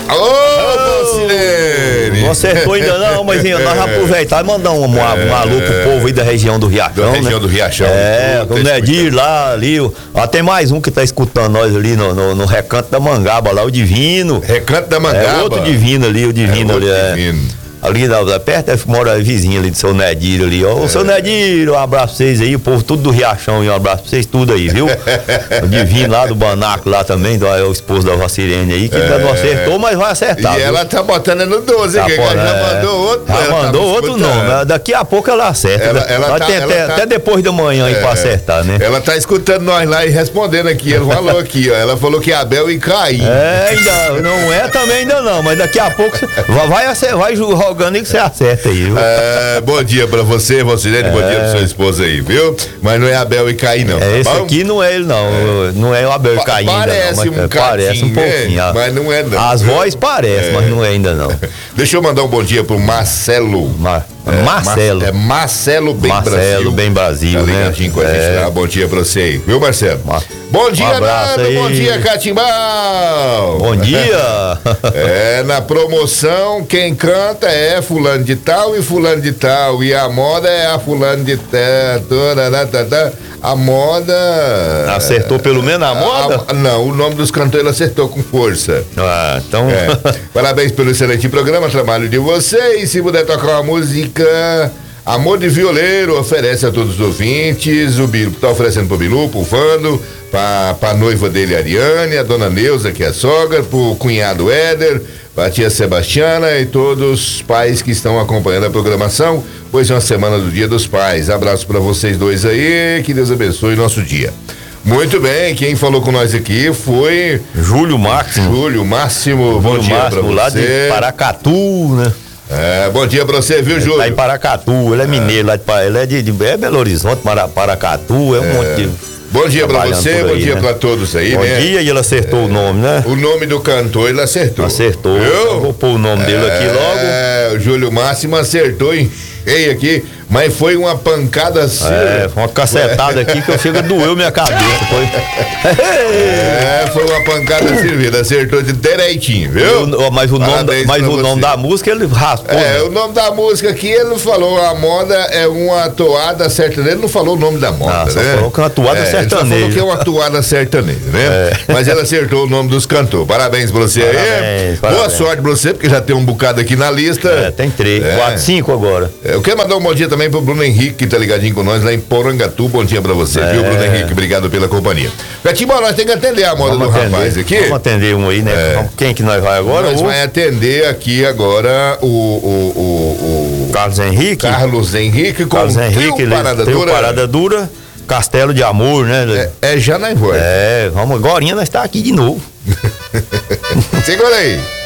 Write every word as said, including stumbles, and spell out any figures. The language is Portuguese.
Ô, Valcirene! Não acertou ainda não, mas nós vamos aproveitar e mandar um, um, um alô pro povo aí da região do Riachão. Da região né? do Riachão. É, o Nedir lá, ali. Ó, tem mais um que tá escutando nós ali no, no, no Recanto da Mangaba, lá, o Divino. Recanto da Mangaba? É outro Divino ali, o Divino é ali. É. Divino. Ali da, da, perto mora a vizinha ali do seu Nedir ali, ó. Ô, é. seu Nedir, um abraço pra vocês aí, o povo tudo do Riachão, e um abraço pra vocês tudo aí, viu? O Divino lá do Banaco lá também, do, é o esposo da Valcirene aí, que é. não acertou, mas vai acertar. E viu? ela tá botando no doze, tá, que pô, já é. mandou outro. Já mandou outro nome, daqui a pouco ela acerta. Ela, ela tá, tem ela até, tá... até depois da manhã é. aí pra acertar, né? Ela tá escutando nós lá e respondendo aqui, ela falou aqui, ó, ela falou que Abel e Caim. É, ainda não é também ainda não, mas daqui a pouco vai, vai, vai rogando aí que você acerta. Aí, é, bom dia pra você, Valcirene, é. bom dia pra sua esposa aí, viu? Mas não é Abel e Caim, não. É, tá esse bom? aqui não é ele, não. É. Não é o Abel e Caim. Parece ainda, não, um mas, Parece um pouquinho. Né? Mas não é, não. As vozes parecem, é. mas não é ainda, não. Deixa eu mandar um bom dia pro Marcelo. Mar... É, Marcelo. É Marcelo Bem Marcelo, Brasil. Marcelo Bem Brasil, tá né? ligadinho com a gente lá. Bom dia pra você aí, viu, Marcelo? Mar... Bom dia, um Nando. Aí. Bom dia, Catimbau. Bom dia. É, na promoção, quem canta é fulano de tal e fulano de tal. E a moda é a fulano de tal. A moda... Acertou pelo menos a moda? A, a, não, o nome dos cantores ele acertou com força. Ah, então... É. Parabéns pelo excelente programa, trabalho de vocês. Se puder tocar uma música... Amor de Violeiro oferece a todos os ouvintes. O Bilu tá oferecendo pro Bilu, pro Vando, pra, pra noiva dele, Ariane, a dona Neuza, que é sogra, pro cunhado Éder, pra tia Sebastiana e todos os pais que estão acompanhando a programação, pois é uma semana do Dia dos Pais. Abraço pra vocês dois aí, que Deus abençoe o nosso dia. Muito bem, quem falou com nós aqui foi... Júlio Máximo. Júlio Máximo, Júlio bom dia Máximo, pra lá você. de Paracatu, né? É, bom dia pra você, viu, ele Júlio? Tá em Paracatu, ele é, é. mineiro lá de ele é de, de é Belo Horizonte, Paracatu, é um é. monte de... Bom dia pra você, aí, bom dia né? pra todos aí, bom né? Bom dia, e ele acertou é. o nome, né? O nome do cantor, ele acertou. Acertou, eu vou pôr o nome dele é, aqui logo. É, o Júlio Máximo acertou em cheio aqui, mas foi uma pancada assim. É, foi uma cacetada aqui que eu chego a doeu minha cabeça, foi. É, foi uma pancada servida, acertou de direitinho, viu? O, mas o nome, da, mas o nome da música ele raspou. É, né? o nome da música aqui ele falou, a moda é uma toada sertaneja, ele não falou o nome da moda, ah, só né? Falou que é uma toada é, sertaneja. Ele só falou que é uma toada sertaneja, né? É. Mas ele acertou o nome dos cantores. Parabéns pra você parabéns, aí. parabéns. Boa sorte pra você, porque já tem um bocado aqui na lista. É, tem três, é. quatro, cinco agora. É, eu quero mandar um bom dia também pro Bruno Henrique, que tá ligadinho com nós lá em Porangatu. Bom dia pra você, é. viu, Bruno Henrique? Obrigado pela companhia. Betinho, nós temos que atender a moda vamos do atender. rapaz aqui. Vamos atender um aí, né? É. Quem que nós vai agora? Nós o... vai atender aqui agora o, o, o, o... Carlos Henrique. Carlos Henrique com Carlos o Henrique, trio Parada Dura. Parada Dura, Castelo de Amor, né? É, é já na voz. É, vamos, agora nós tá aqui de novo. Segura aí.